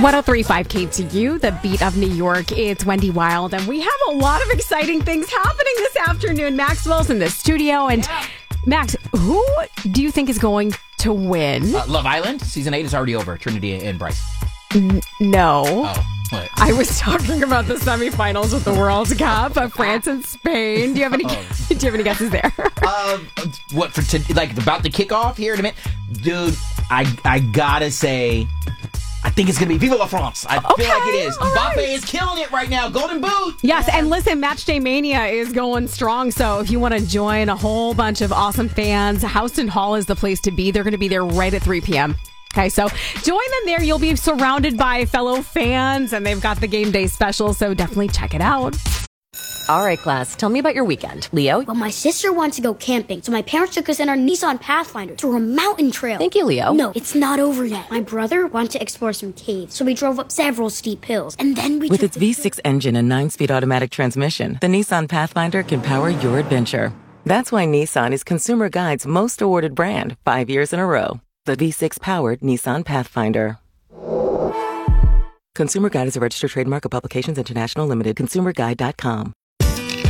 103.5 KTU, the beat of New York. It's Wendy Wild, and we have a lot of exciting things happening this afternoon. Maxwell's in the studio, and Max, who do you think is going to win? Love Island, season 8 is already over. Trinity and Bryce. No. Oh, what? I was talking about the semifinals of the World Cup of France and Spain. Do you have any? Do you have any guesses there? What about the kickoff here in a minute, dude? I gotta say, I think it's gonna be Viva la France. I feel like it is. Mbappe is killing it right now. Golden Boot. Yes, and listen, Matchday Mania is going strong. So if you want to join a whole bunch of awesome fans, Houston Hall is the place to be. They're going to be there right at 3 p.m. Okay, so join them there. You'll be surrounded by fellow fans, and they've got the game day special, so definitely check it out. All right, class, tell me about your weekend. Leo? Well, my sister wants to go camping, so my parents took us in our Nissan Pathfinder through a mountain trail. Thank you, Leo. No, it's not over yet. My brother wanted to explore some caves, so we drove up several steep hills, and then we With its V6 engine and 9-speed automatic transmission, the Nissan Pathfinder can power your adventure. That's why Nissan is Consumer Guide's most awarded brand 5 years in a row. The V6-powered Nissan Pathfinder. Consumer Guide is a registered trademark of Publications International Limited. ConsumerGuide.com.